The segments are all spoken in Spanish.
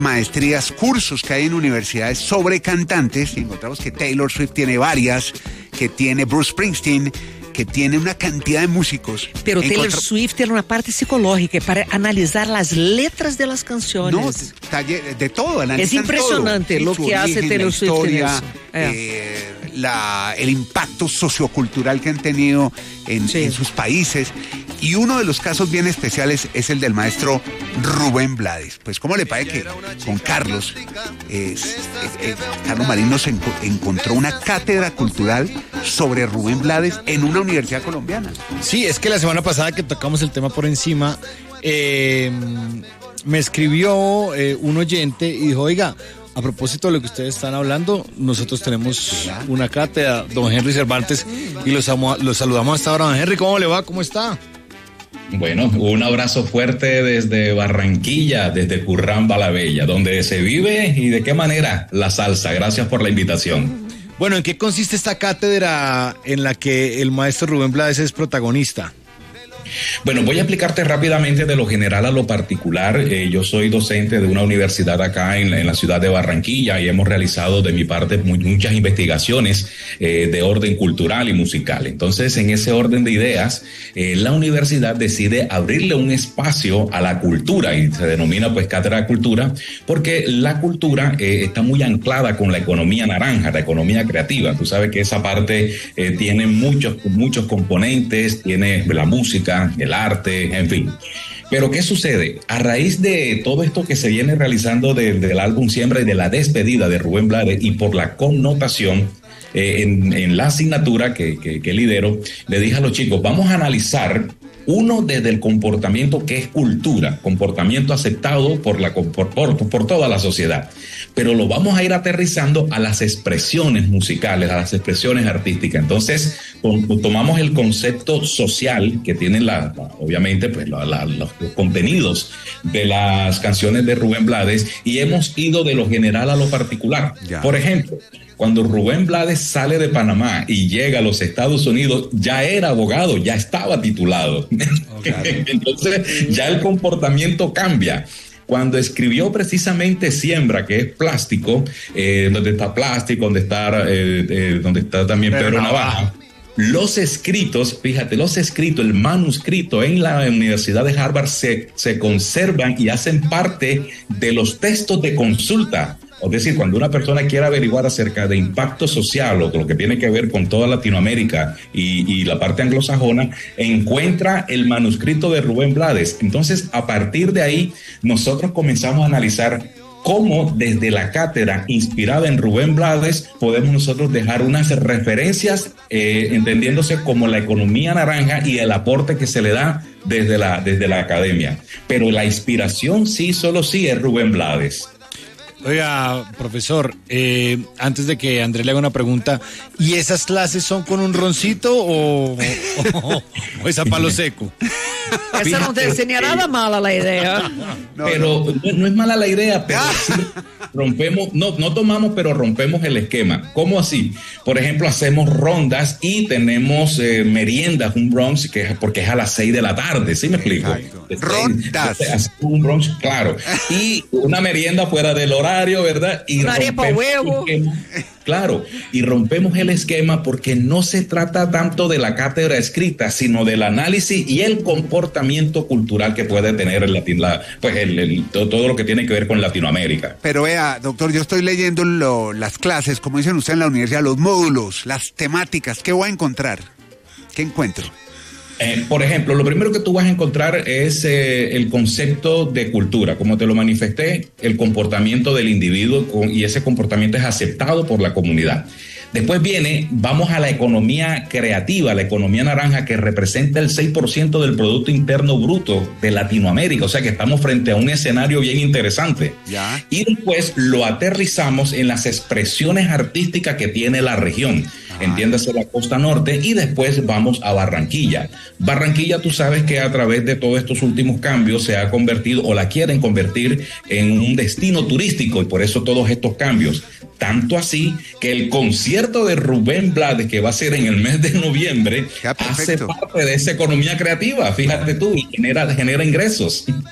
maestrías, cursos que hay en universidades sobre cantantes, y encontramos que Taylor Swift tiene varias, que tiene Bruce Springsteen, que tiene una cantidad de músicos. Pero Taylor Swift tiene una parte psicológica para analizar las letras de las canciones. No, de todo, analizan es impresionante todo. Lo Su que origen, hace Taylor Swift historia, en eso. El impacto sociocultural que han tenido en sus países. Y uno de los casos bien especiales es el del maestro Rubén Blades. Pues, ¿cómo le parece que con Carlos, Carlos Marín nos encontró una cátedra cultural sobre Rubén Blades en una universidad colombiana? Sí, es que la semana pasada que tocamos el tema por encima, me escribió un oyente y dijo, oiga, a propósito de lo que ustedes están hablando, nosotros tenemos una cátedra, don Henry Cervantes, y los saludamos hasta ahora. Don Henry, ¿cómo le va? ¿Cómo está? Bueno, un abrazo fuerte desde Barranquilla, desde Curramba la Bella, donde se vive y de qué manera la salsa. Gracias por la invitación. Bueno, ¿en qué consiste esta cátedra en la que el maestro Rubén Blades es protagonista? Bueno, voy a explicarte rápidamente de lo general a lo particular. Yo soy docente de una universidad acá en la ciudad de Barranquilla y hemos realizado de mi parte muchas investigaciones de orden cultural y musical. Entonces, en ese orden de ideas, la universidad decide abrirle un espacio a la cultura y se denomina pues Cátedra de Cultura, porque la cultura está muy anclada con la economía naranja, la economía creativa. Tú sabes que esa parte tiene muchos componentes, tiene la música, el arte, en fin. Pero ¿qué sucede? A raíz de todo esto que se viene realizando del álbum Siembra y de la despedida de Rubén Blades y por la connotación en la asignatura que lidero, le dije a los chicos, vamos a analizar uno desde el comportamiento que es cultura, comportamiento aceptado por toda la sociedad, pero lo vamos a ir aterrizando a las expresiones musicales, a las expresiones artísticas. Entonces tomamos el concepto social que tienen obviamente pues, los contenidos de las canciones de Rubén Blades y hemos ido de lo general a lo particular. Ya. Por ejemplo, cuando Rubén Blades sale de Panamá y llega a los Estados Unidos, ya era abogado, ya estaba titulado. Okay. Entonces, ya el comportamiento cambia. Cuando escribió precisamente Siembra, que es plástico, donde está plástico, donde está también Pedro Navaja, los escritos, fíjate, el manuscrito en la Universidad de Harvard se conservan y hacen parte de los textos de consulta. Es decir, cuando una persona quiere averiguar acerca de impacto social o lo que tiene que ver con toda Latinoamérica y la parte anglosajona, encuentra el manuscrito de Rubén Blades. Entonces, a partir de ahí, nosotros comenzamos a analizar cómo desde la cátedra inspirada en Rubén Blades podemos nosotros dejar unas referencias, entendiéndose como la economía naranja y el aporte que se le da desde la academia. Pero la inspiración solo es Rubén Blades. Oiga, profesor, antes de que Andrés le haga una pregunta, ¿y esas clases son con un roncito o es a palo seco? Esa no te enseña nada mala la idea. Pero no es mala la idea, pero sí rompemos, no tomamos, pero rompemos el esquema. ¿Cómo así? Por ejemplo, hacemos rondas y tenemos meriendas, un brunch, porque es a las 6 de la tarde, ¿sí me explico? Rondas. Un brunch, claro. Y una merienda fuera del horario, ¿verdad? Y una arepa huevo. Claro, y rompemos el esquema porque no se trata tanto de la cátedra escrita, sino del análisis y el comportamiento cultural que puede tener todo lo que tiene que ver con Latinoamérica. Pero vea, doctor, yo estoy leyendo las clases, como dicen ustedes en la universidad, los módulos, las temáticas. ¿Qué voy a encontrar? ¿Qué encuentro? Por ejemplo, lo primero que tú vas a encontrar es el concepto de cultura. Como te lo manifesté, el comportamiento del individuo y ese comportamiento es aceptado por la comunidad. Después vamos a la economía creativa, la economía naranja, que representa el 6% del Producto Interno Bruto de Latinoamérica. O sea que estamos frente a un escenario bien interesante. Ya. Y después lo aterrizamos en las expresiones artísticas que tiene la región. Entiéndase la costa norte, y después vamos a Barranquilla. Barranquilla, tú sabes que a través de todos estos últimos cambios se ha convertido o la quieren convertir en un destino turístico, y por eso todos estos cambios. Tanto así que el concierto de Rubén Blades, que va a ser en el mes de noviembre, hace parte de esa economía creativa, fíjate tú, y genera ingresos.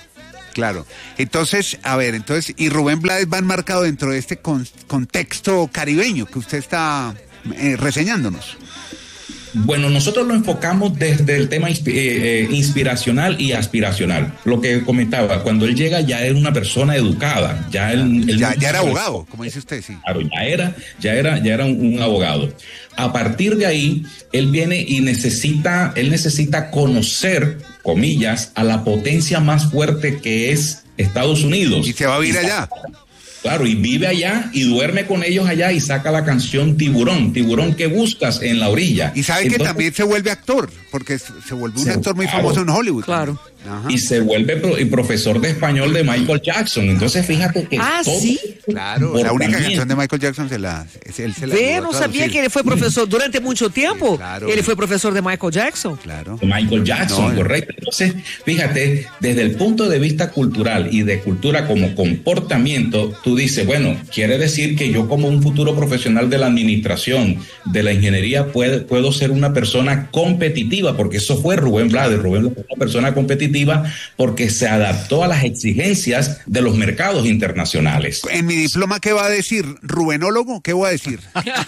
Claro. Entonces, a ver, y Rubén Blades va enmarcado dentro de este contexto caribeño que usted está reseñándonos. Bueno, nosotros lo enfocamos desde el tema inspiracional y aspiracional. Lo que comentaba, cuando él llega ya era una persona educada, ya era abogado, como dice usted, sí. Claro, ya era un abogado. A partir de ahí, él viene y necesita conocer, comillas, a la potencia más fuerte que es Estados Unidos. Y se va a vivir allá. Claro, y vive allá y duerme con ellos allá y saca la canción Tiburón, ¿qué buscas en la orilla? Y sabe que también se vuelve actor, porque se vuelve un actor muy famoso en Hollywood. Claro. Ajá. Y se vuelve profesor de español de Michael Jackson. Entonces fíjate que ¿sí? Claro, la única canción de Michael Jackson él se la no sabía que él fue profesor durante mucho tiempo. Claro. Él fue profesor de Michael Jackson. Claro. De Michael Jackson, correcto. Entonces, fíjate, desde el punto de vista cultural y de cultura como comportamiento, tú dices, bueno, quiere decir que yo como un futuro profesional de la administración, de la ingeniería, puedo ser una persona competitiva, porque eso fue Rubén Blades. Rubén Blades fue una persona competitiva porque se adaptó a las exigencias de los mercados internacionales. En mi diploma, ¿qué va a decir? ¿Rubenólogo? ¿Qué voy a decir?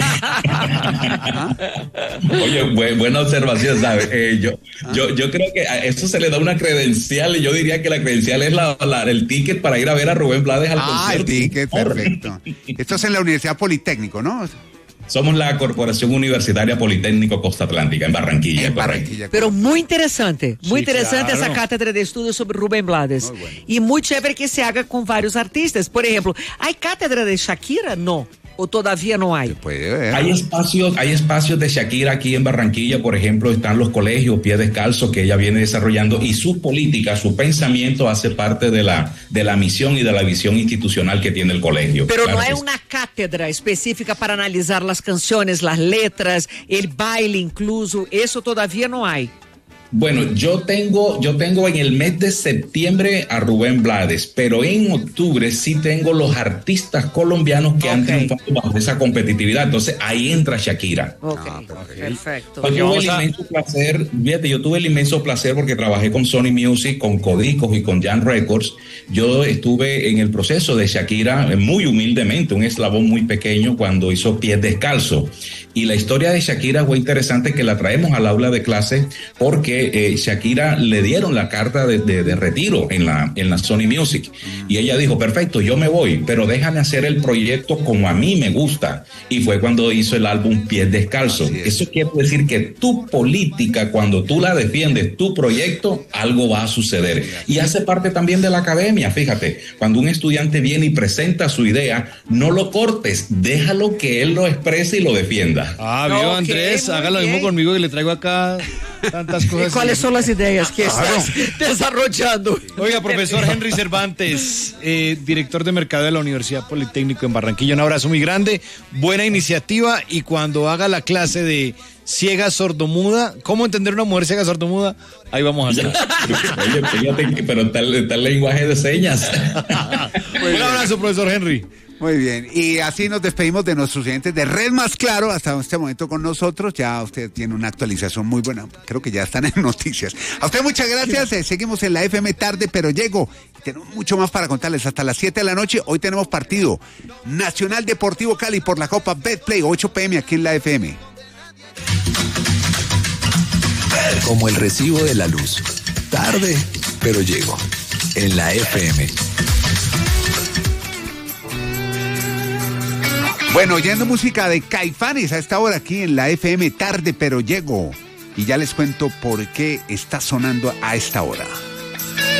Oye, buena observación, ¿sabes? Yo creo que a eso se le da una credencial y yo diría que la credencial es el ticket para ir a ver a Rubén Blades al concierto. El ticket, perfecto. Esto es en la Universidad Politécnico, ¿no? Somos la Corporación Universitaria Politécnico Costa Atlántica, en Barranquilla. En Barranquilla. Pero muy interesante claro. Esa cátedra de estudios sobre Rubén Blades. Muy bueno. Y muy chévere que se haga con varios artistas. Por ejemplo, ¿hay cátedra de Shakira? No. ¿O todavía no hay? Se puede ver. Hay espacios de Shakira aquí en Barranquilla, por ejemplo, están los colegios Pie Descalzo que ella viene desarrollando y su política, su pensamiento hace parte de la misión y de la visión institucional que tiene el colegio. Pero claro, no hay una cátedra específica para analizar las canciones, las letras, el baile incluso, eso todavía no hay. Bueno, yo tengo en el mes de septiembre a Rubén Blades, pero en octubre sí tengo los artistas colombianos que han triunfado bajo esa competitividad. Entonces ahí entra Shakira. Perfecto. Yo tuve el inmenso placer porque trabajé con Sony Music, con Codicos y con Jan Records. Yo estuve en el proceso de Shakira muy humildemente, un eslabón muy pequeño cuando hizo Pies Descalzo. Y la historia de Shakira fue interesante que la traemos al aula de clase porque Shakira le dieron la carta de retiro en la Sony Music y ella dijo, perfecto, yo me voy, pero déjame hacer el proyecto como a mí me gusta, y fue cuando hizo el álbum Pies Descalzo. Eso quiere decir que tu política, cuando tú la defiendes, tu proyecto, algo va a suceder, y hace parte también de la academia. Fíjate, cuando un estudiante viene y presenta su idea, no lo cortes, déjalo que él lo exprese y lo defienda. Vio Andrés, haga lo mismo conmigo, que le traigo acá tantas cosas. ¿Cuáles son las ideas que estás desarrollando? Oiga, profesor Henry Cervantes, director de mercado de la Universidad Politécnico en Barranquilla, un abrazo muy grande, buena iniciativa, y cuando haga la clase de ciega sordomuda, ¿cómo entender una mujer ciega sordomuda? Ahí vamos a hacer. Oye, fíjate, pero está el lenguaje de señas. Un abrazo, profesor Henry. Muy bien, y así nos despedimos de nuestros oyentes de Red Más Claro hasta este momento con nosotros. Ya usted tiene una actualización muy buena, creo que ya están en noticias. A usted muchas gracias, seguimos en la FM Tarde Pero Llego. Tenemos mucho más para contarles hasta las 7 de la noche. Hoy tenemos partido Nacional Deportivo Cali por la Copa Betplay, 8 p.m. aquí en la FM. Como el recibo de la luz, tarde pero llego, en la FM. Bueno, oyendo música de Caifanes a esta hora aquí en la FM Tarde Pero Llego. Y ya les cuento por qué está sonando a esta hora.